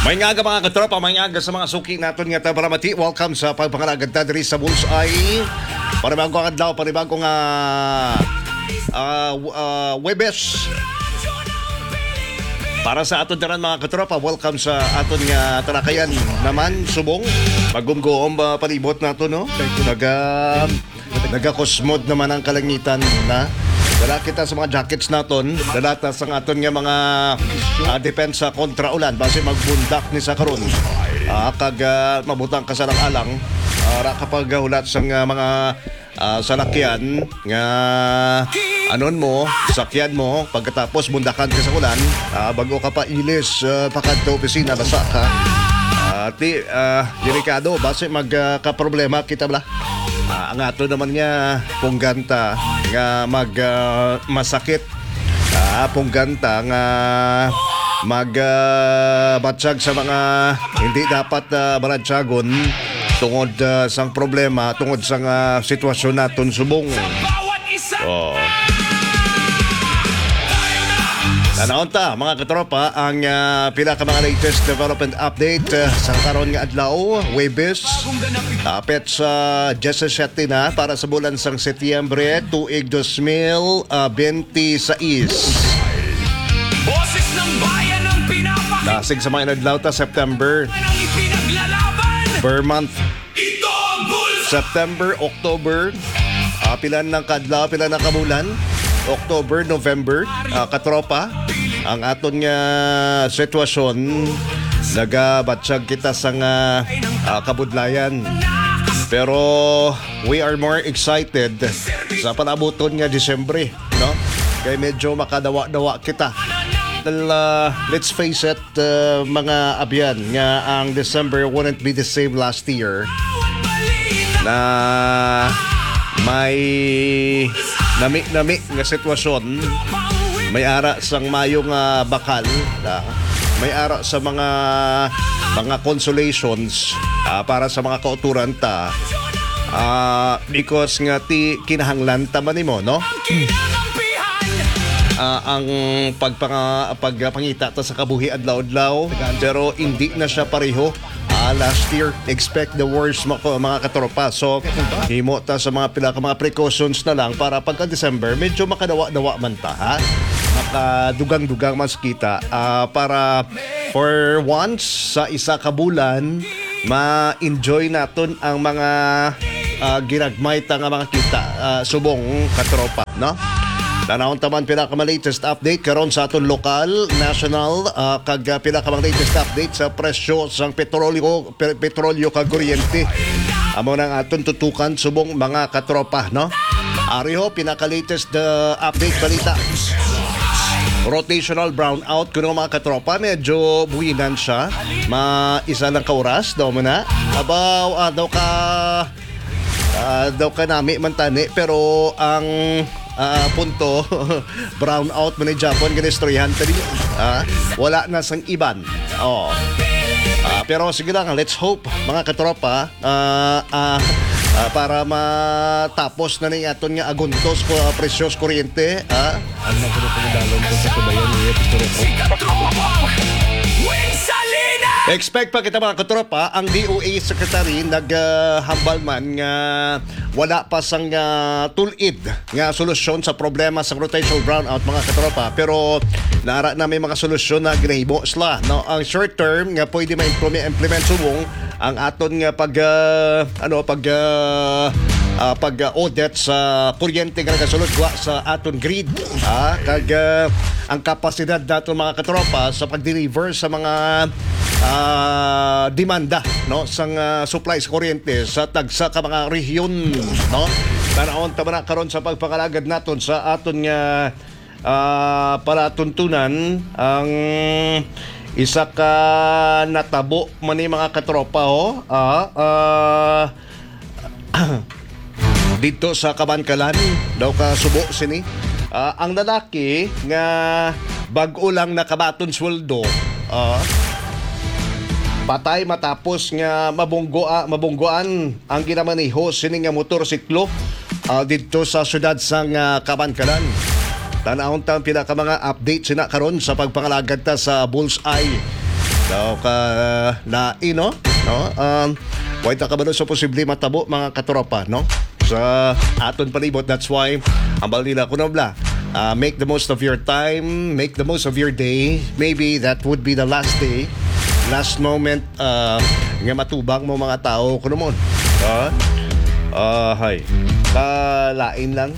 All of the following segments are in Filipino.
May ngaga mga katropa, may ngaga sa mga suki natin nga tabaramati. Welcome sa pagpangalagad ta diri sa Bullseye. Panibagong adlaw, panibagong Webes. Para sa aton daran mga katropa, welcome sa aton nga talakayan naman subong pagumgoom palibot nato no. Nagakosmod naman ang kalangitan na. Dala kita sa mga jackets naton, dalata sa aton nga mga depensa kontra ulan base magbundak ni sa karon. Kag mabutang kasalang-alang kapag hulat sa mga salakyan nga anon mo, sakyan mo pagkatapos bundakan ka sa ulan, bago ka pa ilis pakadto opisina basa ka. Delikado base magka-problema kita bala. Ang ato naman nga pungganta nga masakit, pungganta nga magbatsag sa mga hindi dapat baratsagon tungod sang problema, tungod sang sitwasyon naton subong. Tanaon ta mga katropa ang pila ka mga latest development update sa karon nga adlaw, Webes. Apet sa 17 na para sa bulan sang Setyembre tuig 2026. Boses ng bayan ang pinapakita. Dasig sa mga adlaw ta September. Per month. Ito ang Bullseye. September, October, pilan ng kadlaw, pilan ng kabulan. October, November, katropa, ang aton nga sitwasyon nagabatsag kita sa kabudlayan. Pero we are more excited sa panabuton nga Disyembre, no? Kaya medyo makadawa-dawa kita. Let's face it, mga abyan nga ang December wouldn't be the same last year na may nami nga sitwasyon, may ara sang mayong bakal, may ara sa mga consolations para sa mga kauturan ta, because nga ti kinahanglan ta man nimo no. Ang pagpangita ta sa kabuhi adlaw-adlaw, pero hindi na siya pareho. Last year, expect the worst mga katropa. So, himo ta sa mga precautions na lang para pagka-December, medyo makadawa-dawa man ta, ha? Makadugang-dugang mas kita para for once sa isa ka bulan, ma-enjoy naton ang mga ginagmay ta nga mga kita subong katropa, no? Tanawon taman pinaka-latest update karon sa aton lokal, national, kag pinaka-latest update sa presyo sang petrolyo kag kuryente. Amo nang aton tutukan subong mga katropa, no? Ariho pinaka-latest update balita. Rotational brownout kuno mga katropa, medyo buwinan siya. Isa lang ka oras daw mo na. Abaw daw ka nami man tani, pero ang punto brownout man ni Japon ginistoryahan tadi, wala na sang iban. Pero sige lang, let's hope mga katropa para matapos na ning aton nga aguntos po presyos kuryente. Ang nagpapagdalon ko sa tubayan ni Expect pa kita mga katropa, ang DOA Secretary naghambal man nga wala pa sang tulid nga solusyon sa problema sa rotational brownout mga katropa, pero naara na may mga solusyon na ginahimo sila, no? Ang short term nga pwede ma-implement subong ang aton nga pag-audit sa kuryente nga nagasulod sa aton grid, kag ang kapasidad naton mga katropa sa pag-deliver sa mga demanda, no, sang supply sa kuryente sa tagsa ka mga rehiyon, no? Tanawon ta man karon sa pagpakalagad naton sa aton nga palatuntunan ang isa ka natabo man ni mga katropa dito sa Kabankalan daw ka subo sini. Ang lalaki nga bag-o lang nakabaton sweldo, patay matapos nga mabunggoan ang ginamaneho sini nga motorsiklo dito sa syudad sang Kabankalan. Tanawon tang pinaka mga update sina karon sa pagpangalagad ta sa Bullseye. daw ka lain, no? Why ta ka ba sa posible matabo mga katropa, no? Sa aton palibot, that's why ang balila ko na bla. Make the most of your time, make the most of your day. Maybe that would be the last day, last moment nga matubang mo mga tao kuno mo. Hay. Lain lang.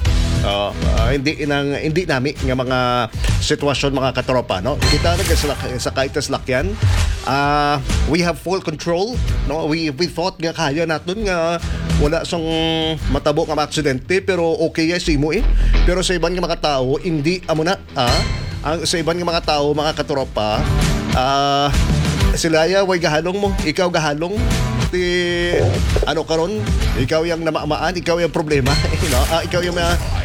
Hindi nami nga mga sitwasyon mga katropa, no? Kita sa kahit lakyan. We have full control, no? We thought nga kaya naton nga wala sang matabo nga aksidente, pero okay yes mo pero sa ibang nga mga tao hindi amo na sa ibang nga mga tao mga katropa sila way gahalong mo, ikaw gahalong ano karon, ikaw yung namaamaan, ikaw yung problema, no? Ikaw yung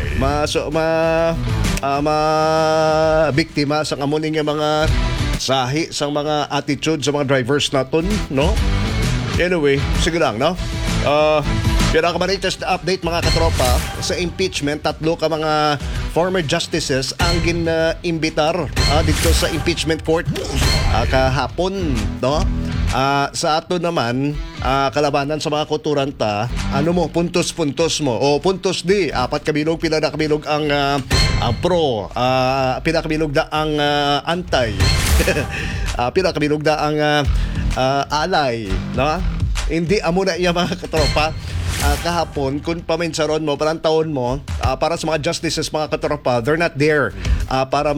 biktima sa kamuning nga mga sahi sa mga attitude sa mga drivers naton, no? Anyway, sige lang, no? Pero ka latest update mga katropa sa impeachment, 3 ka mga former justices ang gin-imbitar dito sa impeachment court kahapon, no? Sa ato naman kalabanan sa mga kulturanta, ano mo, puntos-puntos mo o puntos di, 4 kabilog, pila na kabilog ang pro, pila kabilog da ang anti, pila kabilog da ang alay, no? Hindi amo na iya mga katropa. Kahapon kung paminsaron mo parang taon mo para sa mga justices mga katropa, they're not there para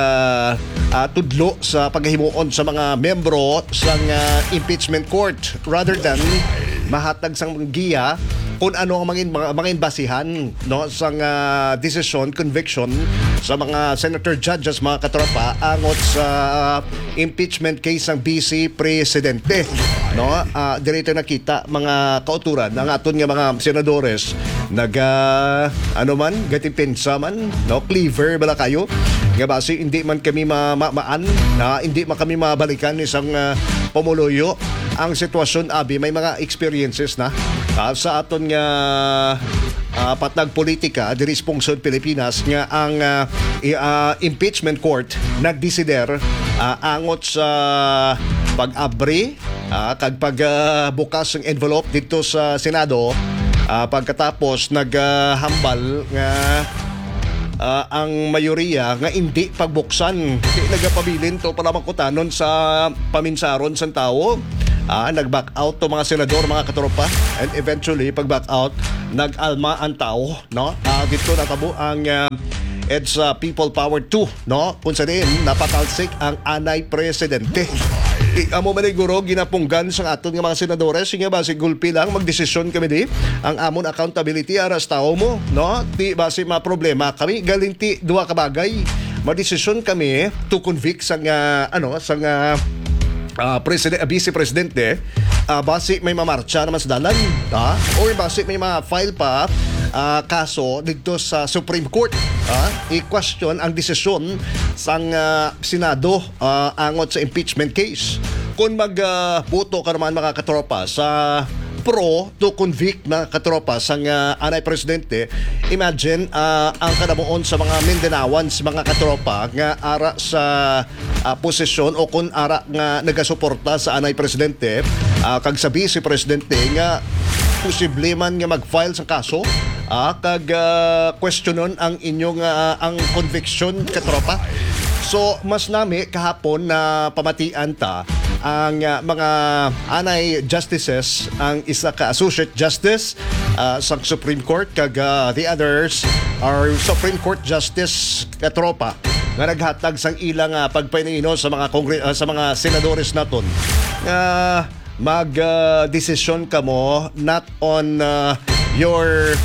tudlo sa paghimuon sa mga membro sa impeachment court, rather than mahatag sang giya kung ano ang mga basihan, no, sa decision, conviction sa mga senator judges mga katropa angot sa impeachment case ng vice presidente, no? Dirito nakita mga kauturan ng aton nga mga senadores ano man gatipensa man, no, cleaver bala kayo nga base hindi man kami maan na hindi man kami mabalikan isang pamuluyo ang sitwasyon. Abi may mga experiences na sa aton nga patag politika diri sa pungsod Pilipinas nga ang impeachment court nagdesider angot sa pag-abri kag pagbukas ng envelope dito sa Senado pagkatapos naghambal nga ang mayoriya nga hindi pagbuksan, nagapabilin to para makutanon sa paminsaron sa tao. Nag-back out to mga senador mga katropa, and eventually pag-back out nag-alma ang tao, no? Dito natabo ang it's people power 2, no? Kung sa din napatalsik ang anay presidente. Amo man guro ginapunggan sa aton nga mga senadores nga base gulpi lang magdesisyon kami di ang amon accountability aras tao mo, no? Di base ma problema kami galinti duha ka bagay madesisyon kami to convict sa vice presidente base may mamarcha naman sa dalan, or base may ma-file pa kaso dito sa Supreme Court, i-question ang desisyon sang Senado angot sa impeachment case. Kung magboto ka naman mga katropa sa pro to convict na katropa sang anay presidente, imagine ang kanabuon sa mga Mindanaoans mga katropa nga ara sa posisyon o kung ara nga nagasuporta sa anay presidente kag sa vice presidente nga posible man nga mag-file sa kaso kag questionon ang inyong ang conviction katropa. So mas nami kahapon na pamatian ta ang mga anay justices, ang isa ka associate justice sa Supreme Court kag the others are Supreme Court justice katropa nga naghatag sang ilang pagpainino sa mga sa mga senadores naton nga mag-desisyon kamo not on your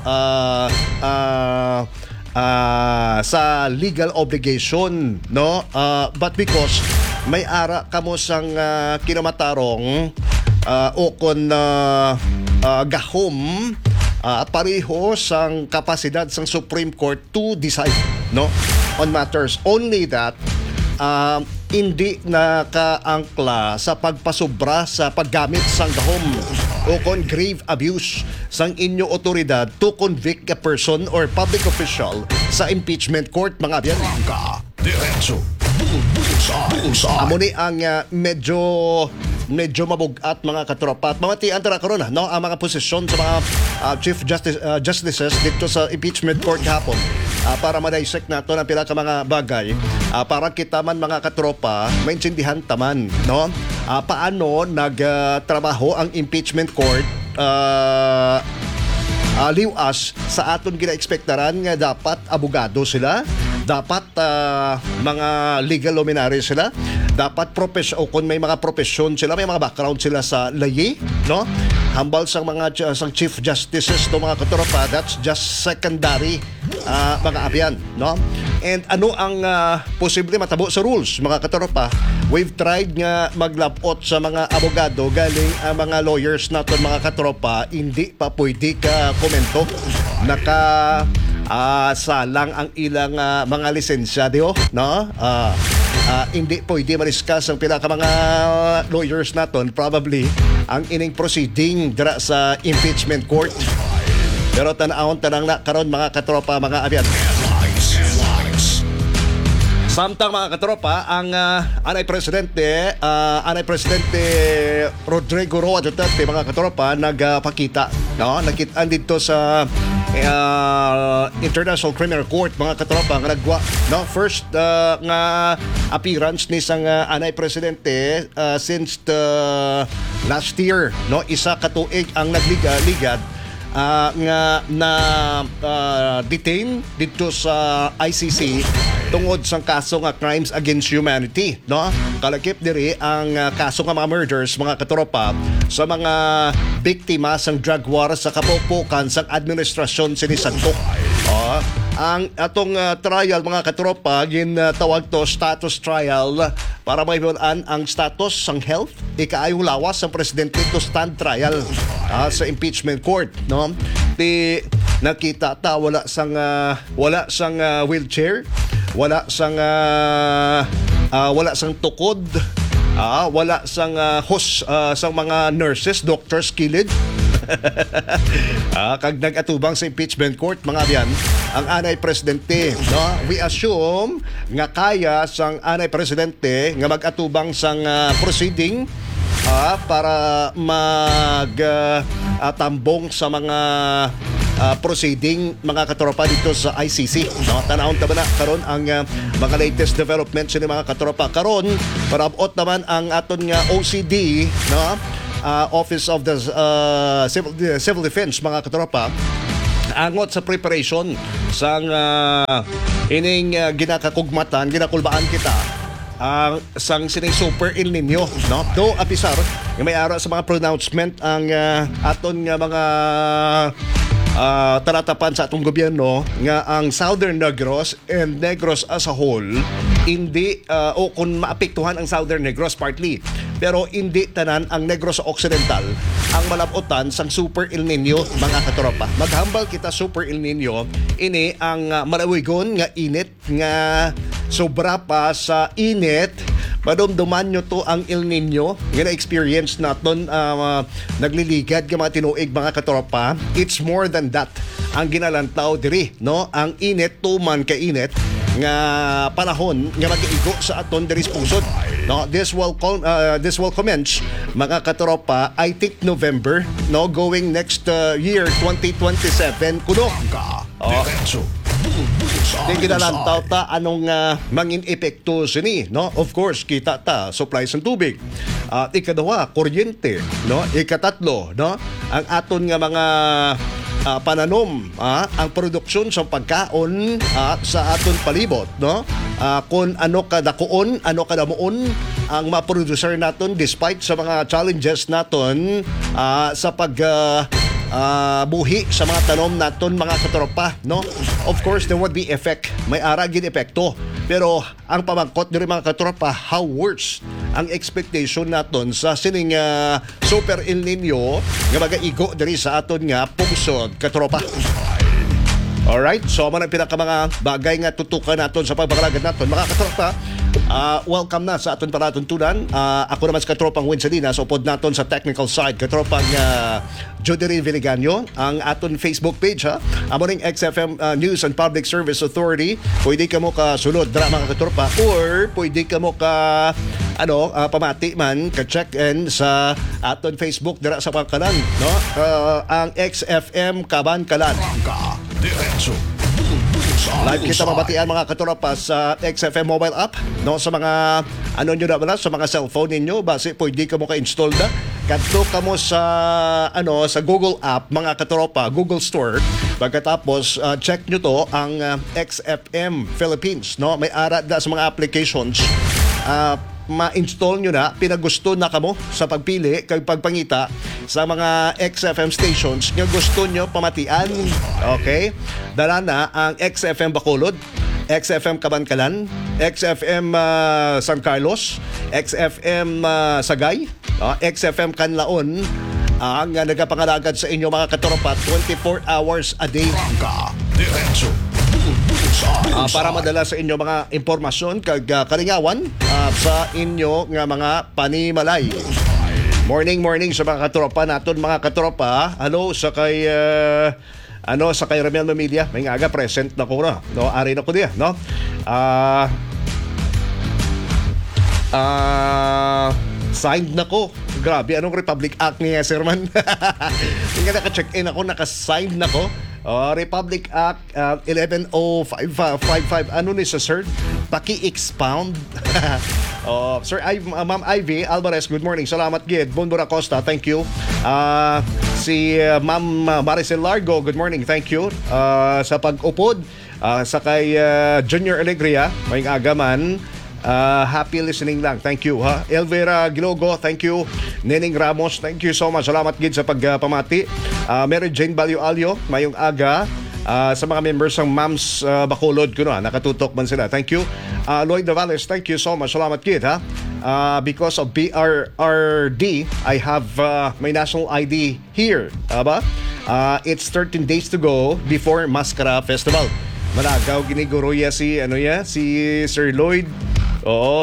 sa legal obligation, no, but because may ara kamo sang kinamatarong o kon gahom pareho sang kapasidad sang Supreme Court to decide, no, on matters. Only that hindi nakaangkla sa pagpasobra sa paggamit sang gahom o kon grave abuse sang inyo otoridad to convict a person or public official sa impeachment court mga biyan. Diretso Amo ni ang medyo mabugat mga katropa at mamatian tara karon no ang mga posisyon sa mga chief justices dito sa impeachment court hapon para ma-dissect nato ang pila ka mga bagay para kita man mga katropa maintindihan taman no paano nagtrabaho ang impeachment court liwas sa aton gina-expectaran nga dapat abogado sila, dapat mga legal luminaries sila, dapat kung may mga profesyon sila, may mga background sila sa layi, no? Hambal sa mga sang chief justices to mga katropa, that's just secondary mga abyan, no? And ano ang posible matabo sa rules mga katropa? We've tried nga maglapot sa mga abogado galing ang mga lawyers naton mga katropa, hindi pa pwede ka komento salang ang ilang mga lisensyado, no? Hindi pwede mariskas ang pila ka mga lawyers naton probably ang ining proceeding dira sa impeachment court. Pero tanawon tanang na karon mga katropa mga abyan. Samtang mga katropa, ang Anay Presidente Rodrigo Roa Duterte mga katropa nagpakita, no? Nakitaan dito sa International Criminal Court mga katropa nga nagwa, no? First nga appearance ni sang Anay Presidente since last year, no? Isa ka tuig ang nagligad nga na detain dito sa ICC tungod sa kaso nga crimes against humanity, no? Kalakip diri ang kaso nga mga murders mga katropa sa mga biktima sang drug war sa kapupukan sang administrasyon sini Santok. Ang atong trial mga katropa ginatawag to status trial para maibulan ang status sang health ikaayong lawas sang presidente to stand trial sa impeachment court, no? Di nakita ta wala sang wheelchair, wala sang tukod, wala sang sang mga nurses, doctors kilid. Kag nag-atubang sa impeachment court mga abyan ang Anay Presidente, no? We assume nga kaya sang Anay Presidente nga mag-atubang sang proceeding para tambong sa mga proceeding mga katropa dito sa ICC, no? Tanawon ta ba na karon ang mga latest developments ni mga katropa karon para abot naman ang aton nga OCD, no? Office of the Civil Defense mga katropa angot sa preparation sang ining ginakakulbaan kita sang sining Super El Nino, no? Do apisar nga may ara sa mga pronouncement ang aton nga mga talatapan sa atong gobyerno nga ang Southern Negros and Negros as a whole hindi o kung maapektuhan ang Southern Negros partly pero hindi tanan ang Negros Occidental ang malabutan sang Super El Nino mga katropa. Maghambal kita Super El Nino ini ang malawigon nga init nga sobra pa sa init madumduman nyo to ang El Nino nga na-experience naton nagliligad nga mga tinuig mga katropa. It's more than that ang ginalantaw diri, no? Ang init tuman ka init nga panahon nga mag-iigo sa aton diri pusod, no? This will commence mga katropa I think November, no? Going next year 2027 kuno. Di ginalantaw ta anong mangin epekto sini, no? Of course kita ta supply sa tubig. Ikaduha kuryente, no? Ikatatlo, no? Ang aton nga mga pananom, ang produksyon sa pagkaon sa aton palibot, no? Kung ano kadakuon, ano kadamuon ang ma-producer naton despite sa mga challenges naton sa buhi sa mga tanom naton mga katropa, no? Of course there would be effect, may ara gid epekto, pero ang pamangkot diri mga katropa how worse ang expectation naton sa sining Super El Nino nga magaigo diri sa aton nga pungsod katropa. Alright, so man ang pinaka mga bagay nga tutukan naton sa pagbakalagad naton mga katropa. Welcome na sa aton palatuntunan. Ako naman sa katropang Winsalina, so pod naton sa technical side, katropang Jodery Viliganyo, ang aton Facebook page ha. Amo ning XFM News and Public Service Authority. Pwede ka mo ka sulod dra mga katropa, or pwede ka mo ka pamati man ka check-in sa aton Facebook dira sa Pangkalan, no? Ang XFM Kaban Kalan. Diretso. Live kita mabatian mga katropa sa XFM mobile app, no, sa mga nyo na ba, sa mga cellphone ninyo, base pwede ka mo ka-install na. Kadto ka mo sa sa Google app mga katropa, Google Store. Pagkatapos check nyo to ang XFM Philippines, no? May ara da sa mga applications. Ma-install nyo na, pinagusto na kamo sa pagpili kay pagpangita sa mga XFM stations nga gusto nyo pamatian. Okay? Dala na ang XFM Bacolod, XFM Kabankalan, XFM San Carlos, XFM Sagay, XFM Canlaon, ang nagapangalagan sa inyo mga katropa 24 hours a day. Diretso. Para madala sa inyo mga impormasyon kag kalingawan sa inyo nga mga panimalay. Morning sa mga katropa naton mga katropa. Hello sa kay sa kay Ramel Mamilya. May nga present na ko na. No, ari na ko diya, no? Signed na ko. Grabe, anong Republic Act niya, sir man? Hindi naka-check-in ako, naka-signed na ko. Republic Act 110555. Ano ni sa sir? Paki-expound. Sir Ma'am Ivy Alvarez, good morning. Salamat gid. Bonbora Costa, thank you. Si Ma'am Maricel Largo, good morning. Thank you. Sa pag-upod sa kay Junior Alegria, may agaman. Happy listening lang. Thank you ha. Elvira Gilogo, thank you. Nening Ramos, thank you so much. Salamat gid sa pagpamati. Mary Jane Balyo-Alyo, mayong aga. Sa mga members ng Mams Bacolod ko na, nakatutok man sila. Thank you. Lloyd Navales, thank you so much. Salamat gid ha. Because of BRRD, I have my national ID here. Aba? It's 13 days to go before Mascara Festival. Malagaw giniguro si Sir Lloyd. Oo.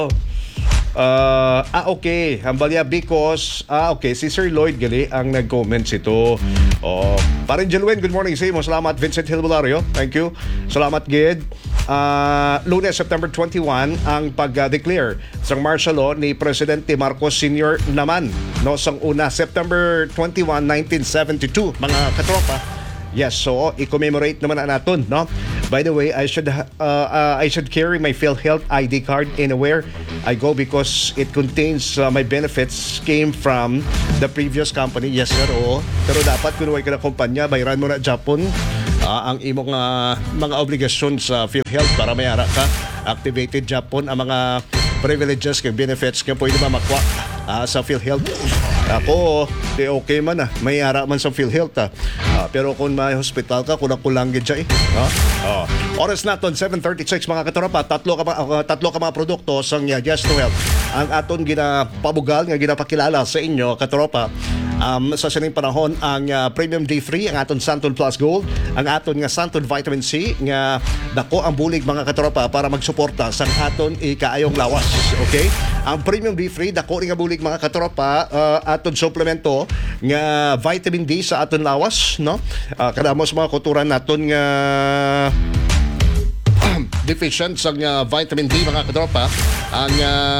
Okay. Hambalya because okay, si Sir Lloyd gali ang nag-comment ito. Parin Jelwen, good morning sa imo. Salamat Vincent Hilbolario. Thank you. Salamat gid. Lunes, September 21 ang pag-declare sang martial law ni Presidente Marcos Sr. naman, no, sang una September 21, 1972 mga katropa. Yes, so i-commemorate naman natin, no? By the way, I should carry my PhilHealth ID card anywhere I go because it contains my benefits came from the previous company. Yes, sir. Oo. Pero dapat kung ka na kumpanya, bayaran mo na Japon ang imong mga obligasyon sa PhilHealth para mayara ka. Activated Japon ang mga privileges kay benefits kaya pwede ba makuha sa PhilHealth. Ako, okay man may ara man sa PhilHealth pero kung may hospital ka, kulang gid siya Oras naton 7:36 mga katropa, tatlo ka mga produkto sang Yes to Health ang aton ginapabugal nga ginapakilala sa inyo katropa. Sa sining panahon ang Premium D3, ang aton Santon Plus Gold, ang aton nga Santon Vitamin C nga dako ang bulig mga katropa para magsuporta sa aton ikaayong lawas. Okay? Ang Premium D3 dako ring nga bulig mga katropa, aton suplemento nga vitamin D sa aton lawas, no? Kadamos mga kuturan naton nga deficient sa vitamin D mga katropa, ang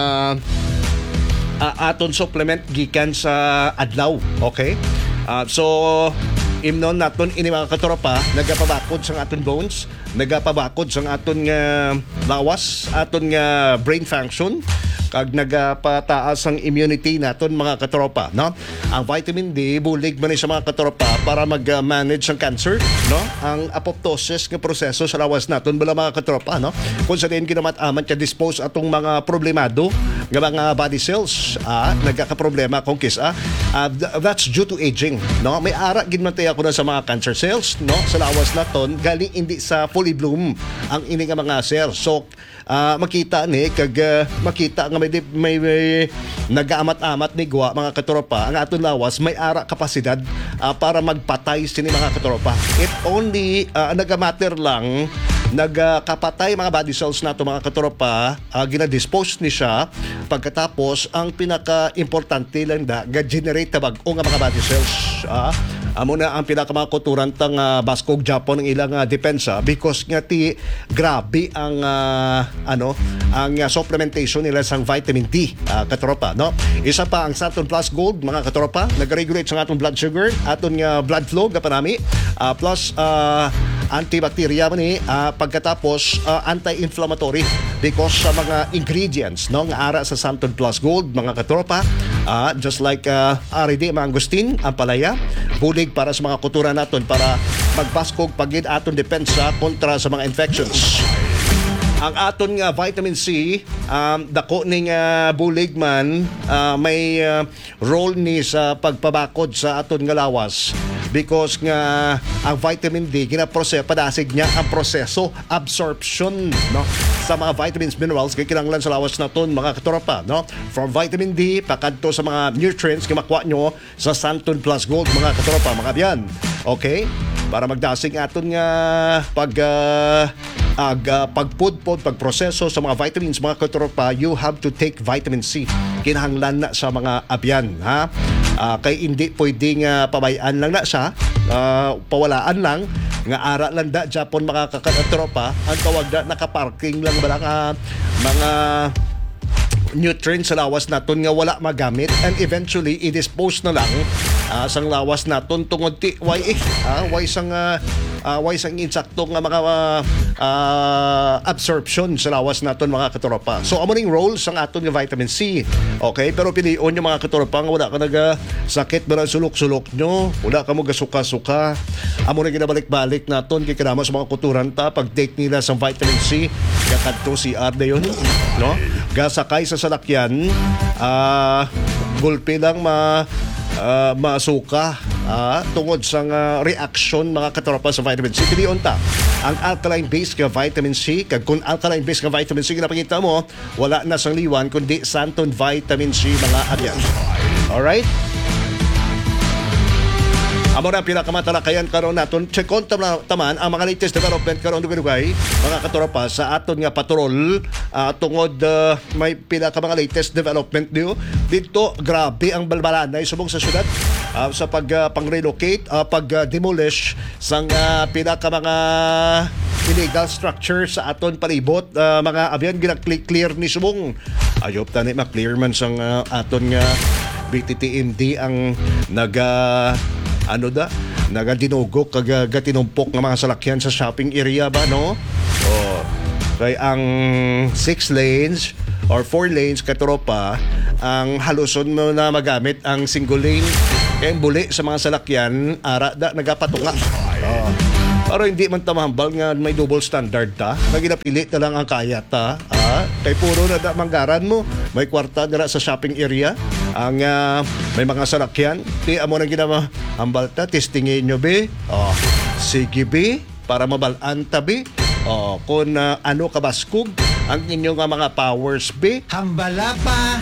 aton supplement gikan sa adlaw. Okay? So imnon naton ini mga katropa, nagapabakod sa aton bones, nagapabakod sa aton nga lawas, aton nga brain function, kag nagapataas ang immunity naton mga katropa, no? Ang vitamin D bulig man sa mga katropa para mag-manage ang cancer, no? Ang apoptosis nga proseso sa lawas naton bala mga katropa, no? Kung sa din ginamat-aman ka dispose atong mga problemado nga mga body cells, nagkakaproblema kung kisa, that's due to aging, no? May ara gid man tayo ako na sa mga cancer cells, no? Sa lawas naton galing hindi sa fully bloom ang ini nga mga cells. So makita ni kag makita nga may nagaamat-amat ni guwa mga katropa, ang aton lawas may ara kapasidad para magpatay sini mga katropa. It only nagamatter lang nagkapatay mga body cells nato mga katropa, ginadispose ni siya pagkatapos ang pinaka-importante lang ga-generate na bag-o nga mga body cells. Amo na ang pinakamakuturan tang Baskog Japon ng ilang depensa because nga ti grabe ang ang supplementation nila sang vitamin D, katropa, no? Isa pa ang Santon Plus Gold mga katropa, nag-regulate sa atong blood sugar, aton nga blood flow gapanami, plus antibacteria man ni pagkatapos anti-inflammatory because sa mga ingredients no nga ara sa Santon Plus Gold mga katropa, just like RD mangosteen, ang palaya, bulig para sa mga kutura naton para magbaskog pagid aton depensa kontra sa mga infections. Ang aton nga vitamin C, dako ning bulig man, may role ni sa pagpabakod sa aton nga lawas because nga ang vitamin D padasig niya ang proseso absorption no sa mga vitamins, minerals kay kinahanglan sa lawas naton mga katropa, no, from vitamin D pakadto sa mga nutrients nga makuha nyo sa Santon Plus Gold mga katropa, mga biyan. Okay, para magdasig aton nga pagpudpod, pagproseso sa mga vitamins mga katropa, you have to take vitamin C. Kinahanglan na sa mga abyan, ha? Kay hindi pwedeng pabayaan lang na siya, pawalaan lang nga ara lang da Japon mga katropa, ang tawag na nakaparking lang ba mga nutrients sa lawas naton nga wala magamit and eventually i-dispose na lang sang lawas naton tungod ti way sang insakto nga mga absorption sa lawas naton mga katropa. So amo ning role sang aton nga vitamin C. Okay, pero pilion yung mga katropa nga wala ka sakit ba sulok-sulok nyo, wala ka mo gasuka-suka. Amo na ginabalik-balik naton kay kanamo sa mga kuturan ta pag take nila sang vitamin C kadto si Arde yun, no? Gasakay sa salakyan, gulpi lang masuka tungod sa reaction mga katropa sa vitamin C. Pilion ta ang alkaline base nga vitamin C, kag kung alkaline base nga vitamin C ginapakita mo, wala na sang liwan kundi Santon vitamin C mga abyan. Alright? Amo na pinakamatalakayan karon naton, checkon taman ang mga latest development karon dugay mga katropa sa aton nga patrol, tungod may mga latest development dito. Grabe ang balbalanay subong sa syudad sa pag-relocate, pag-demolish sang mga illegal structure sa aton palibot, mga abyan gina-clear ni subong. Ayop tani ma-clear man sang aton nga BTTMD ang nagadinugok kag gatinumpok ng mga salakyan sa shopping area ba, no? Kay ang 6 lanes or 4 lanes katropa, ang haluson mo na magamit ang single lane kay buli sa mga salakyan ara da nagapatunga. Pero hindi man tamahambal nga may double standard ta. Naginapili na lang ang kaya ta. Kay puro na manggaran mo. May kwarta dira sa shopping area. Ang may mga salakyan. Ti amo nang ginamahambal ta. Testingin nyo, be. Sige, be. Para mabalaan ta, be. Kung ano kabaskog ang inyong mga powers, be. Hambala pa.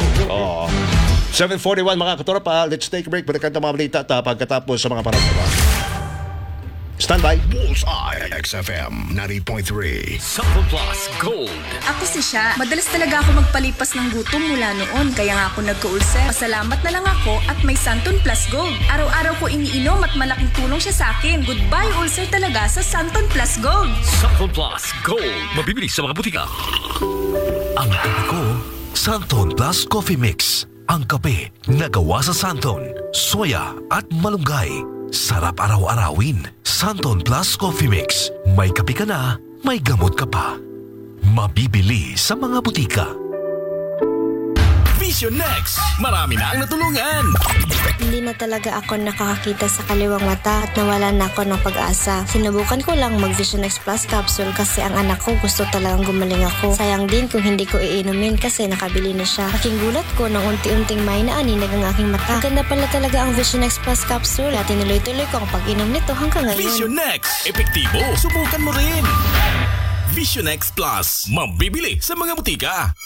7:41 mga katropa. Let's take a break. Balikan ta mga balita ta pagkatapos sa mga panahon. Stand by. Bullseye XFM 90.3. Santon Plus Gold. Ako si Sha. Madalas talaga ako magpalipas ng gutom mula noon. Kaya nga ako nagka-ulcer. Pasalamat na lang ako at may Santon Plus Gold. Araw-araw ko iniinom at malaking tulong siya sa akin. Goodbye ulcer talaga sa Santon Plus Gold. Santon Plus Gold. Mabibili sa mga butika. Ang kape ko, Santon Plus Coffee Mix. Ang kape na gawa sa Santon, soya at malunggay. Sarap araw-arawin. Santon Plus Coffee Mix. May kape ka na, may gamot ka pa. Mabibili sa mga butika. Vision Next. Marami na ang natulungan. Hindi na talaga ako nakakakita sa kaliwang mata at nawala na ako ng pag-asa. Sinubukan ko lang mag Vision X Plus capsule kasi ang anak ko gusto talagang gumaling ako. Sayang din kung hindi ko iinumin kasi nakabili na siya. Aking gulat ko nang unti-unting may naaninag ang aking mata. Ganda pala talaga ang Vision X Plus capsule at tinuloy-tuloy ko ang pag-inom nito hanggang ngayon. Vision Next. Epektibo. Subukan mo rin. Vision X Plus. Mabibili sa mga butika.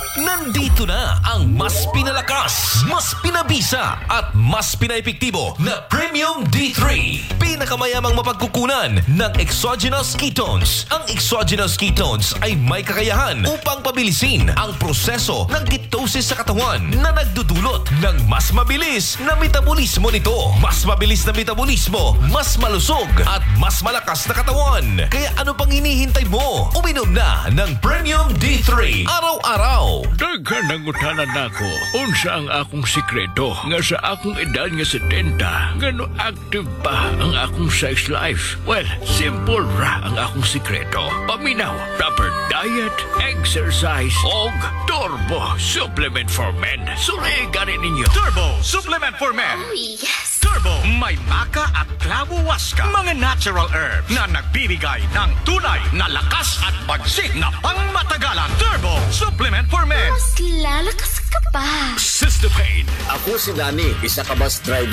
Nandito na ang mas pinalakas, mas pinabisa at mas pinaepektibo na Premium D3. Pinakamayamang mapagkukunan ng exogenous ketones. Ang exogenous ketones ay may kakayahan upang pabilisin ang proseso ng ketosis sa katawan na nagdudulot ng mas mabilis na metabolismo nito. Mas mabilis na metabolismo, mas malusog at mas malakas na katawan. Kaya ano pang hinihintay mo? Uminom na ng Premium D3 araw-araw. Daghan nangutanan nako unsa ang akong sikreto nga sa akong edad nga 70 ngano active pa ang akong sex life. Well, simple ra ang akong sikreto. Paminaw, proper diet, exercise og Turbo Supplement for Men. Surigan ninyo. Turbo Supplement for Men. Oh, yes! Turbo, may maca at clavo waska. Mga natural herbs na nagbibigay ng tunay na lakas at bagsik na pangmatagalan. Turbo Supplement for Men. Mas lalakas ka pa. Sister Pain. Ako si Danny, isa ka bus driver.